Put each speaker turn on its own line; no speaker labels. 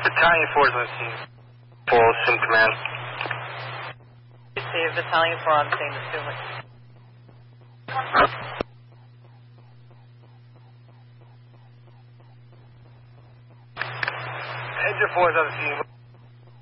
Battalion 4 is on the scene. Full sim command.
See if Battalion 4 on the scene is doing.
Engine 4 is on the scene.